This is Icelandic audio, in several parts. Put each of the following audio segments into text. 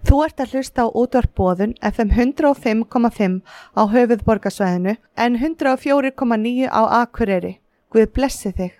Þú ert að hlusta á útvarp Boðun FM 105,5 á höfuðborgarsvæðinu en 104,9 á Akureyri. Guð blessi þig.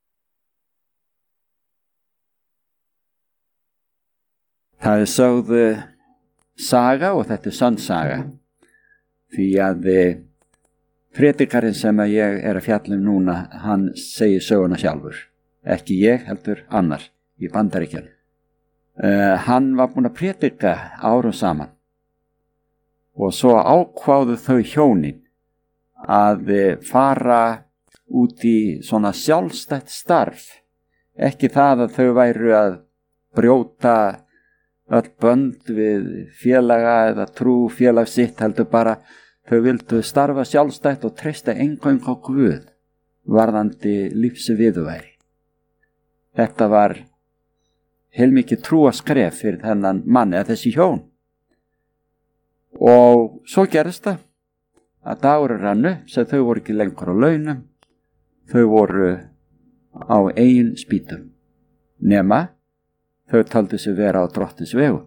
Það sögð saga og þetta sönn saga því að predikarinn sem að ég að fjalla núna, hann segir söguna sjálfur, ekki ég heldur annar í Bandaríkjunum. Hann var búinn að predika árum saman og svo ákváðu þau hjónin að fara út í svona sjálfstætt starf, ekki það að þau væru að brjóta öll bönd við félaga eða trú félag sitt, heldur bara þau vildu starfa sjálfstætt og treysta eingöngu á Guð varðandi lífsviðurværi. Þetta var heilmikið trúarskref fyrir þennan mann eða þessi hjón. Og svo gerðist það að dagur rann upp sem þau voru ekki lengur á launum, þau voru á eigin spýtum, nema þau taldi sig vera á Drottins vegu.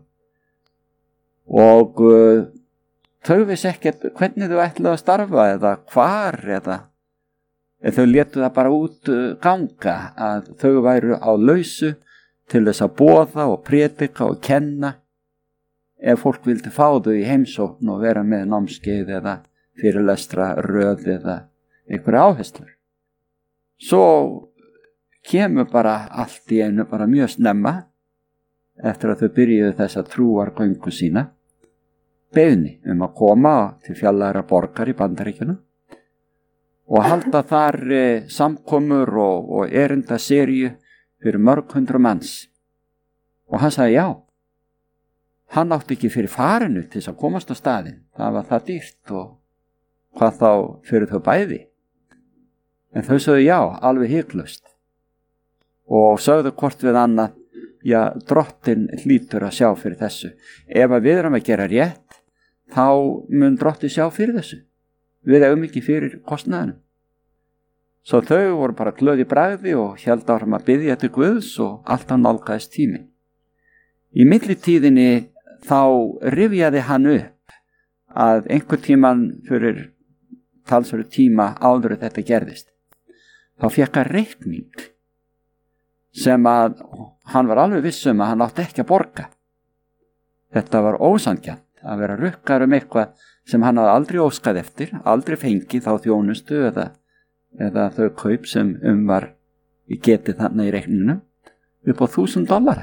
Og þau vissi ekkert hvernig þau ætlaðu að starfa eða hvar eða þau létu það bara út ganga að þau væru á lausu til þess að boða og predika og kenna ef fólk vildi fá þau í heimsókn og vera með námskeið eða fyrirlestra röð eða einhverja áherslur. Svo kemur bara allt í einu bara mjög snemma eftir að þau byrjuðu þessa trúargöngu sína beiðni að koma til fjallægra borgar í Bandaríkjunum og halda þar samkomur og erindaseríu fyrir mörg hundruð manns. Og hann sagði já. Hann átti ekki fyrir farinu til þess að komast á staðinn. Það var það dýrt og hvað þá fyrir þau bæði. En þau sagði já, alveg hiklaust. Og sögðu hvort við annað, já, Drottinn hlýtur að sjá fyrir þessu. Ef við erum að gera rétt, þá mun Drottinn sjá fyrir þessu. Við eigum ekki fyrir kostnaðinum. Svo þau voru bara glöð í bragði og héldu áfram að biðja til Guðs og alltaf nálgaðist tíminn. Í millitíðinni þá rifjaði hann upp að einhver tíman fyrir talsverðu tíma áður þetta gerðist. Þá fékk hann reikning sem að hann var alveg viss að hann átti ekki að borga. Þetta var ósanngjarnt að vera rukkaður eitthvað sem hann hafði aldrei óskað eftir, aldrei fengið þá þjónustu eða þau kaup sem var í getið þarna í reikningnum upp á $1,000.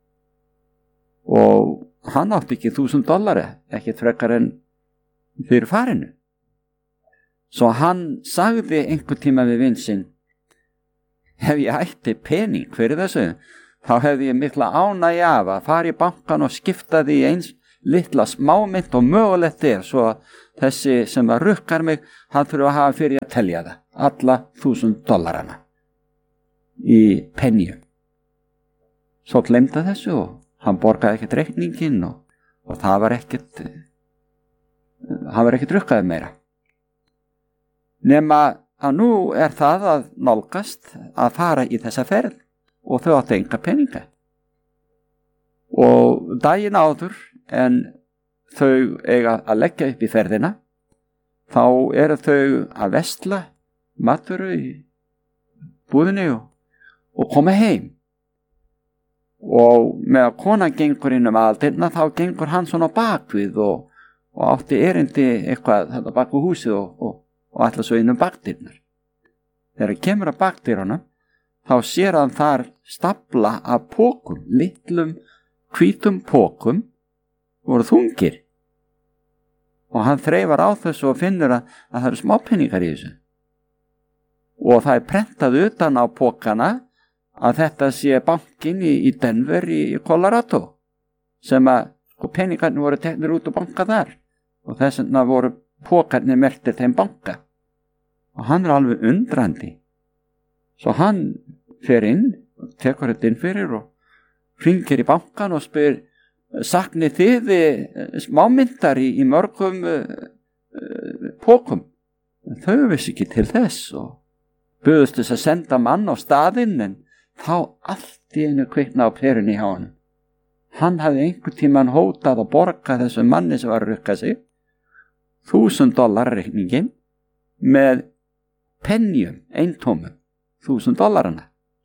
Og hann átti ekki $1,000, ekkert frekar en fyrir farinu. Svo hann sagði einhver tíma við vin sinn, ef ég ætti pening fyrir þessu, þá hefði ég mikla ánægju af að fara í bankan og skipta því eins litla smámynt og mögulegt svo að þessi sem að rukkar mig, hann þurfa að hafa fyrir að telja það, alla $1,000 í penjum. Svo glemdi þessu og hann borgaði ekkert reikningin og það var ekkert, hann var ekkert rukkaði meira. Nema að nú það að nálgast að fara í þessa ferð og þau áttu enga peninga. Og daginn áður en þau eiga að leggja upp í ferðina, þá þau að versla matvöru í búðinni og koma heim. Og með að konan gengur inn aldina, þá gengur hann svona bakvið og átti erindi eitthvað þetta bak við húsið og ætla svo inn bakdyrnar. Þegar hann kemur að bakdyrunum, þá sér hann þar stafla af pókum, litlum hvítum pókum, voru þungir. Og hann þreifar á þessu og finnur að það eru smápenningar í þessu. Og það prentað utan á pókana að þetta sé bankinn í Denver í Colorado, sem að penningarnir voru teknir út og banka þar. Og þess vegna voru pókarnir merktir þeim banka. Og hann alveg undrandi. Svo hann fer inn, tekur þetta inn fyrir og hringir í bankan og spyr, saknið þið smámyndar í mörgum pókum? Þau vissi ekki til þess og buðust þess að senda mann á staðinn, en þá allt í einu kvikna á perunni hjá honum. hann hafði einhvern tímann hótað að borga þessum manni sem var að rukka sig $1,000 reikningin með penjum, eintómum, $1,000.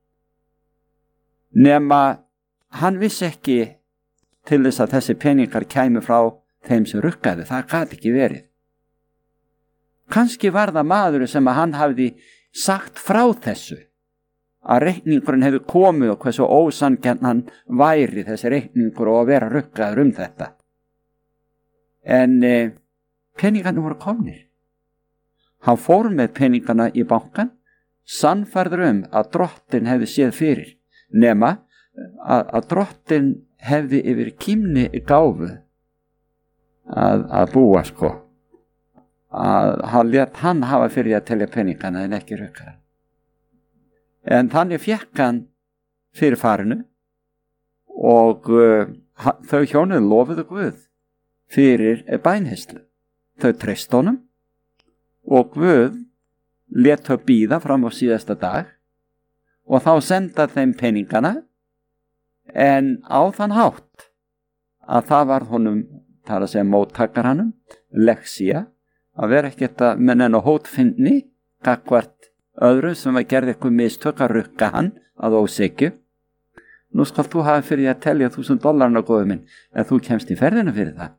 Nema hann vissi ekki til þess að þessi peningar kæmu frá þeim sem rukkaði, það gat ekki verið. Kannski var það maður sem að hann hafði sagt frá þessu, að reikningurinn hefði komið og hversu ósanngjarn hann væri þessi reikningur og að vera rukkaður þetta. En peningarnir voru komnir. Hann fór með peningana í bankan, sannfærður að drottin hefði séð fyrir, nema að drottin hefði yfir kímni gáfu að búa að hann lét hann hafa fyrir að telja peningana en ekki rukkaðan. En þannig fékk hann fyrir farinu og þau hjónin lofuðu Guð fyrir bænheyslu. Þau treystu honum og Guð lét þau bíða fram á síðasta dag og þá senda þeim peningana, en á þann hátt að það var honum, það er að segja móttakaranum, leksía, að vera ekkert að menn en á hótfinni gagnvart öðrum sem að gerði eitthvað mistök að rukka hann að ósekju. Nú skal þú hafa fyrir að telja $1,000 góðu minn, en þú kemst í ferðina fyrir það.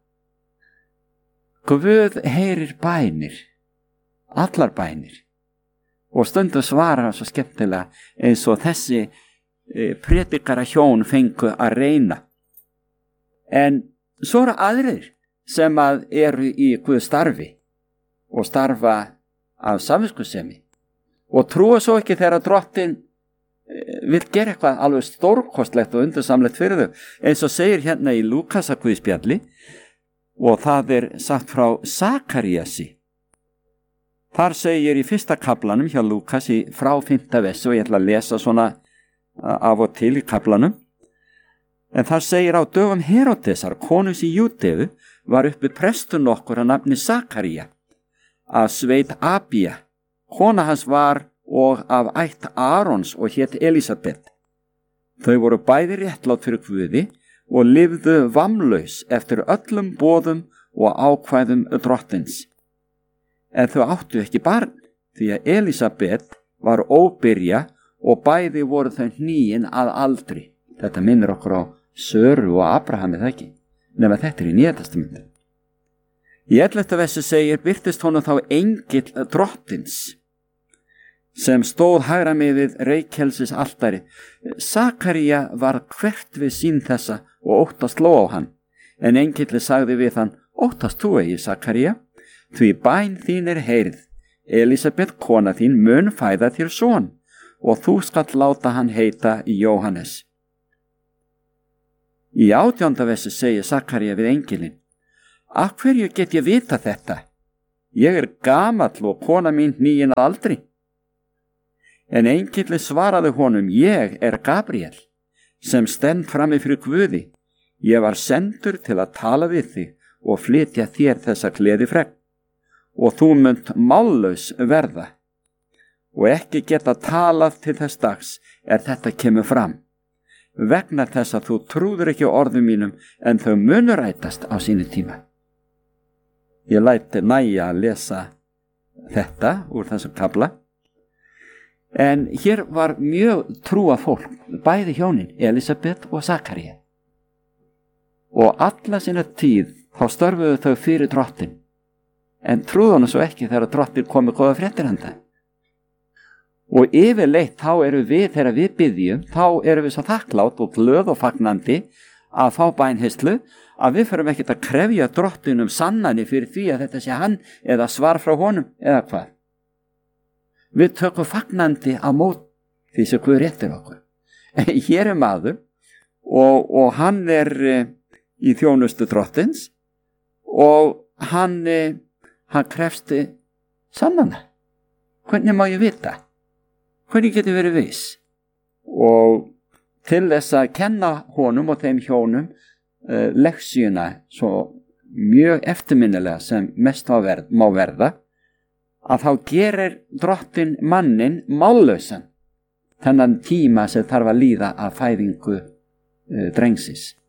Guð heyrir bænir, allar bænir, og stundum svarar hann svo skemmtilega eins og þessi predikara hjón fengu að reyna. En svo eru aðrir sem að eru í Guðs starfi og starfa af samviskusemi og trúa svo ekki þegar drottin vill gera eitthvað alveg stórkostlegt og undursamlegt fyrir þau, eins og segir hérna í Lúkasar guðspjalli, og það sagt frá Sakaríasi. Þar segir í 1. kaflanum hjá Lúkasi frá 5. versi, og ég ætla að lesa svona af og til í kaflanum. En þar segir: á dögum Heródesar, konungs í Júdeu, var uppi prestur nokkur að nafni Sakaría, af sveit Abía. Kona hans var og af ætt Arons og hét Elísabet. Þau voru bæði réttlátt fyrir Guði og lifðu vamlaus eftir öllum boðum og ákvæðum drottins. En þau áttu ekki barn, því að Elísabet var óbyrja og bæði voru þau hníin að aldri. Þetta minnir okkur á Söru og Abrahami, það ekki, nema þetta í Nýja testamentinu. Í 11. versi segir: birtist honum þá engill drottins, sem stóð hægra megin reykjelsis altari. Sakaría var hvert við sín þessa og óttast sló á hann. En engilli sagði við hann: óttast þú eigi, Sakaría, því bæn þín heyrð. Elísabet, kona þín, mun fæða þér son, og þú skalt láta hann heita Jóhannes. Í 18. versi segir Sakaría við engilinn: af hverju get ég vita þetta? Ég gamall og kona mín hníin að aldri. En engilli svaraði honum: ég Gabriel, sem stend frammi fyrir Guði. Ég var sendur til að tala við þig og flytja þér þessa gleðifregn, og þú munt mállaus verða og ekki geta talað til þess dags þetta kemur fram, vegna þess að þú trúður ekki orðum mínum, en þau munu rætast á sínu tíma. Ég læt nægja að lesa þetta úr þessum kafla. En hér var mjög trúa fólk, bæði hjónin, Elísabet og Sakaría. Og alla sína tíð þá störfuðu þau fyrir drottin, en trúðu hann svo ekki þegar drottin komið góða fréttir handa. Og yfirleitt þá eru við, þegar við biðjum, þá eru við svo þakklátt og glöð og fagnandi að fá bænheyslu, að við förum ekkert að krefja drottin sannani fyrir því að þetta sé hann eða svar frá honum eða hvað. Við tökum fagnandi á mót því sem Guð réttir okkur. Hér maður og hann í þjónustu drottins og hann krefst sannana. Hvernig má ég vita? Hvernig getur verið viss? Og til þess að kenna honum og þeim hjónum leksíuna svo mjög eftirminnilega sem mest má verða, að þá gerir drottin mannin mállausan þennan tíma sem þarf að líða að fæðingu drengsis.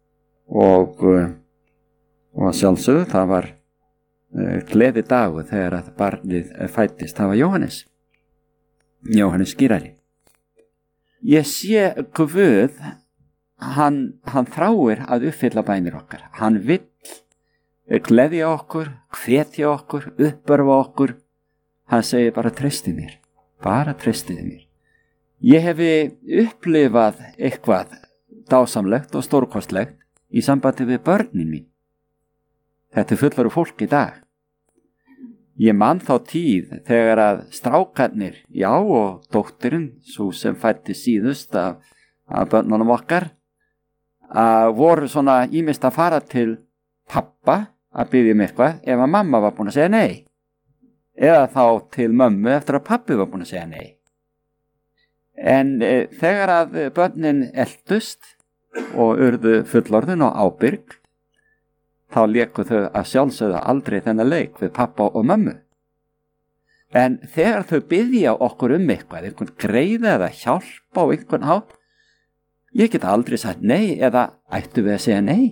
og sjálfsögðu það var gleði dagur þegar að barnið fæddist. Það var Jóhannes skírari. Ég sé Guð, hann þráir að uppfylla bænir okkar. Hann vill gleðja okkur, hvetja okkur, uppörfa okkur. Hann segir bara treystið mér, bara treystið mér. Ég hefi upplifað eitthvað dásamlegt og stórkostlegt í sambandi við börnin mín. Þetta fullorðu fólk í dag. Ég man þá tíð þegar að strákarnir, já, og dóttirinn, svo sem fætti síðust af börnunum okkar, voru svona ýmist að fara til pappa að biðja eitthvað ef að mamma var búin að segja nei, eða þá til mömmu eftir að pappi var búin að segja nei. En þegar að börnin eldust og urðu fullorðin og ábyrg, þá léku þau að sjálfsögðu aldrei þennan leik við pappa og mömmu. En þegar þau biðja okkur eitthvað, einhvern greiða eða hjálpa á einhvern hátt, ég get aldrei sagt nei eða ættu við að segja nei.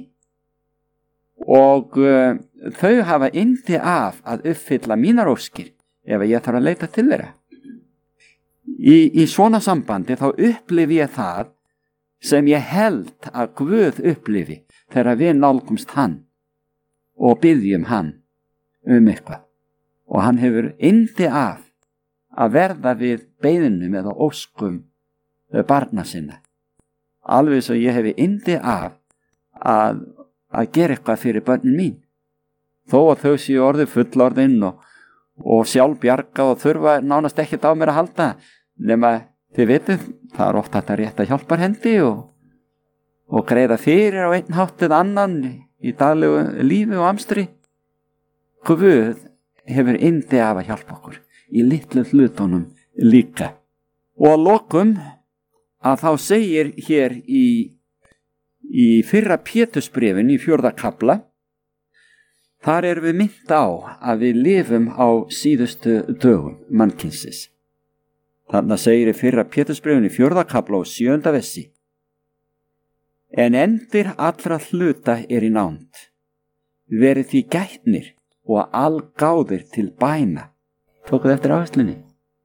Og þau hafa yndi af að uppfylla mínar óskir ef ég þarf að leita til þeirra. Í svona sambandi þá upplifi ég það sem ég held að Guð upplifi þegar við nálgumst hann og biðjum hann eitthvað. Og hann hefur yndi af að verða við beiðnum eða óskum barna sinna. Alveg svo ég hefi yndi af að gera eitthvað fyrir börnin mín. Þó að þau séu orðið fullorðin og sjálfbjarga og þurfa nánast ekkert á mér að halda, nema þið vitið, það oft hægt að rétta hjálparhendi og greiða fyrir á einn hátt eða annan í daglegu lífi og amstri. Guð hefur yndi af að hjálpa okkur í litlu hlutunum líka. Og að lokum að þá segir hér í fyrra Pétursbréfin í 4. kafla, þar erum við minnt á að við lifum á síðustu dögum mannkynsins. Þarna segir í fyrra Pétursbréfin í 4. kafla og 7. versi: En endir allra hluta í nánd. Verið því gætnir og algáðir til bæna. Tókuð eftir áherslunni?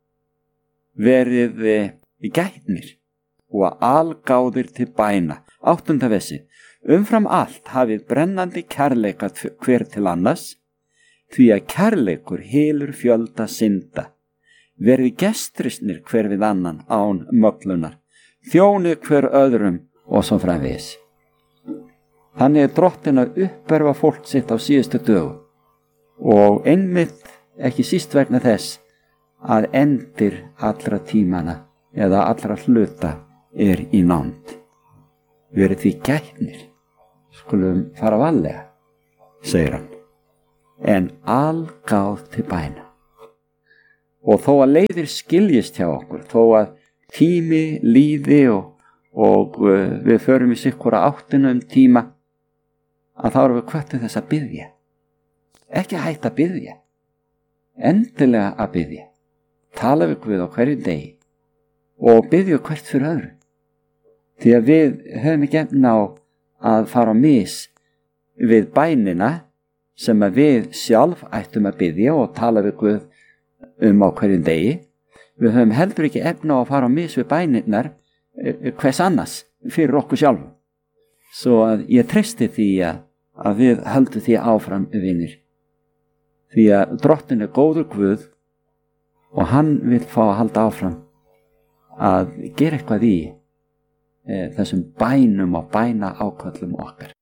Verið gætnir og algáðir til bæna. 8. versi: Umfram allt hafið brennandi kærleika hver til annars, því að kærleikur hylur fjölda synda. Verið gestrisnir hver við annan án möglunar, þjónið hver öðrum og svo framvegis. Þannig Drottinn að uppörfa fólk sitt á síðustu dögum og einmitt ekki síst vegna þess að endir allra tímana eða allra hluta í nánd. Verið því gætnir, skulum fara varlega, segir hann, en algáð til bæna. Og þó að leiðir skiljist hjá okkur, þó að tími líði og við förum í sikkura áttina tíma, að þá erum við hvöttu þess að biðja. Ekki hætta að biðja, endilega að biðja. Tala við Guð á hverju degi og biðja hvert fyrir öðru. Því að við höfum ekki efna á að fara á mis við bænina sem að við sjálf ættum að biðja og tala við Guð á hverjum degi. Við höfum heldur ekki efna á að fara á mis við bæninnar hvers annars fyrir okkur sjálfum. Svo að ég treysti því að við höldum því áfram vinir. Því að Drottinn góður Guð og hann vil fá að halda áfram að gera eitthvað í þessum bænum og bæna ákvöllum okkar.